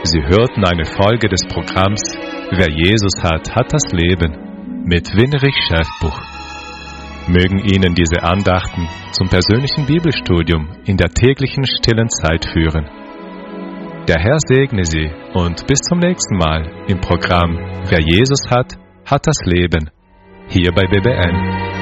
Sie hörten eine Folge des Programms Wer Jesus hat, hat das Leben mit Winrich Schäfbuch. Mögen Ihnen diese Andachten zum persönlichen Bibelstudium in der täglichen stillen Zeit führen. Der Herr segne Sie und bis zum nächsten Mal im Programm Wer Jesus hat, hat das Leben, hier bei BBN.